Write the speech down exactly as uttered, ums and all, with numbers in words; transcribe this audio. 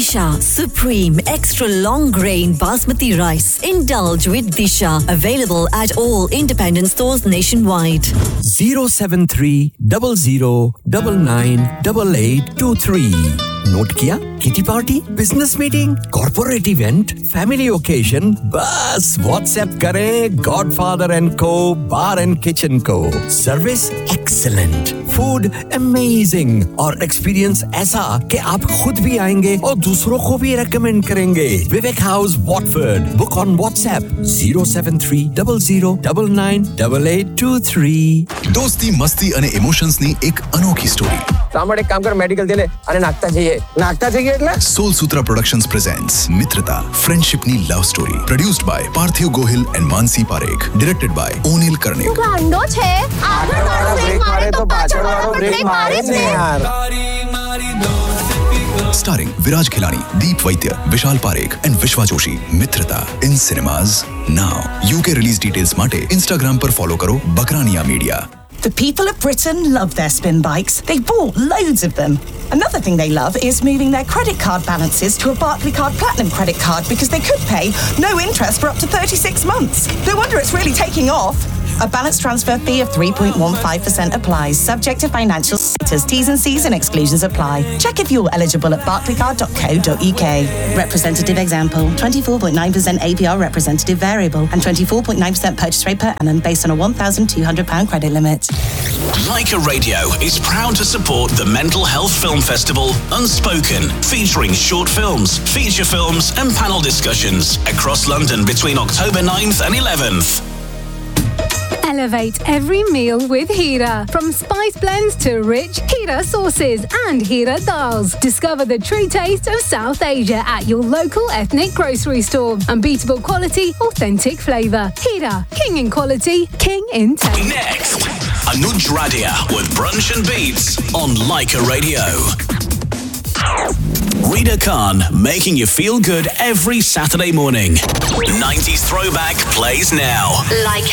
Disha Supreme Extra Long Grain Basmati Rice. Indulge with Disha. Available at all independent stores nationwide. zero seven three zero zero nine nine eight eight two three. Note किया? Kitty party, business meeting, corporate event, family occasion, बस WhatsApp करें godfather and को बार and kitchen को. Service excellent, food amazing और experience ऐसा कि आप खुद भी आएंगे और दूसरों को भी रेकमेंड करेंगे. विवेक house Watford. Book on WhatsApp zero seven three zero zero nine nine eight eight two three. દોસ્તી મસ્તી અને ઇમોશન્સની એક અનોખી સ્ટોરી. સાંભળ એક કામ કર, મેડિકલ જઈ લે અને નાખતા જઈએ. નાખતા જઈએ એટલે સોલ સૂત્રા પ્રોડક્શન્સ પ્રેઝન્ટ્સ મિત્રતા ફ્રેન્ડશિપની love story. Produced by Parthiv Gohil and Mansi Parekh. Directed by ઓનિલ Karnik. ગાંડો છે, આગળવાળો બ્રેક મારે તો પાછળવાળો બ્રેક મારે જ ને યાર. Starring Viraj Khilani, Deep Vaidya, Vishal Parekh and Vishwa Joshi. Mitrata in cinemas now. U K release details માટે Instagram પર follow કરો Bakrania Media. The people of Britain love their spin bikes. They bought loads of them. Another thing they love is moving their credit card balances to a Barclaycard Platinum credit card because they could pay no interest for up to thirty-six months. No wonder it's really taking off. A balance transfer fee of three point one five percent applies, subject to financial status. T's and C's and exclusions apply. Check if you're eligible at barclaycard dot co dot uk. Representative example, twenty-four point nine percent A P R representative variable and twenty-four point nine percent purchase rate per annum based on a one thousand two hundred pounds credit limit. Leica Radio is proud to support the Mental Health Film Festival Unspoken, featuring short films, feature films and panel discussions across London between October ninth and eleventh. Elevate every meal with Hira. From spice blends to rich Hira sauces and Hira dals. Discover the true taste of South Asia at your local ethnic grocery store. Unbeatable quality, authentic flavour. Hira, king in quality, king in taste. Next, Anuj Radia with Brunch and Beats on Leica Radio. Rita Khan, making you feel good every Saturday morning. nineties Throwback plays now. Like